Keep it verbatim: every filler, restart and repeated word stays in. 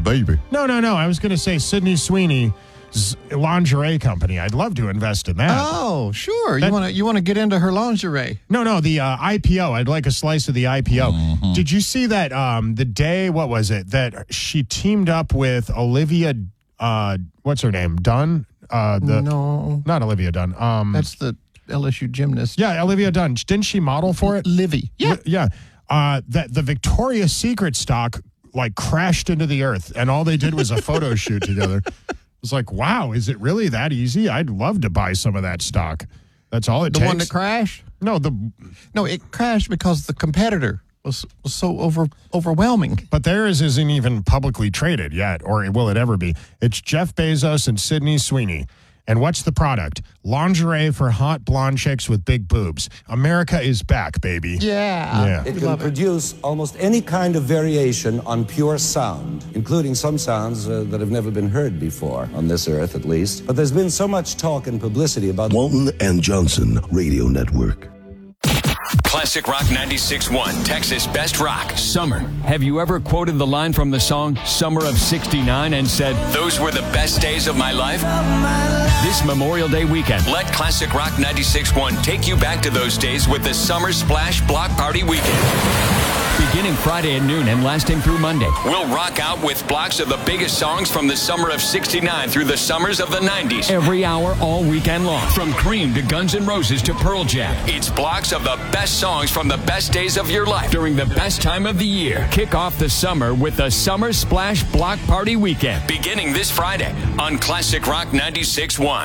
baby. No, no, no. I was going to say Sydney Sweeney's lingerie company. I'd love to invest in that. Oh, sure. That- you want to you want to get into her lingerie? No, no, the uh, I P O. I'd like a slice of the I P O. Mm-hmm. Did you see that um, the day, what was it, that she teamed up with Olivia, uh, what's her name, Dunn? Uh, the, No, Not Olivia Dunn. Um, that's the L S U gymnast. yeah, Olivia Dunn. Didn't she model for it? Livy. Yeah. Li- Yeah. Uh, that the Victoria's Secret stock like crashed into the earth, and all they did was a photo shoot together. It was like, wow, is it really that easy? I'd love to buy some of that stock. That's all it The takes. one that crashed? No, the No, it crashed because the competitor was, was so over overwhelming. but theirs isn't even publicly traded yet, or will it ever be? It's Jeff Bezos and Sydney Sweeney. And what's the product? Lingerie for hot blonde chicks with big boobs. America is back, baby. Yeah. Yeah. It We can love it. produce almost any kind of variation on pure sound, including some sounds uh, that have never been heard before, on this earth at least. But there's been so much talk and publicity about Walton and Johnson Radio Network. Classic Rock ninety-six point one, Texas Best Rock. Summer. Have you ever quoted the line from the song Summer of sixty-nine and said, "Those were the best days of my life"? This Memorial Day weekend, let Classic Rock ninety-six point one take you back to those days with the Summer Splash Block Party Weekend. Beginning Friday at noon and lasting through Monday, we'll rock out with blocks of the biggest songs from the summer of sixty-nine through the summers of the nineties. Every hour, all weekend long. From Cream to Guns N' Roses to Pearl Jam. It's blocks of the best songs from the best days of your life during the best time of the year. Kick off the summer with the Summer Splash Block Party Weekend. Beginning this Friday on Classic Rock ninety-six point one.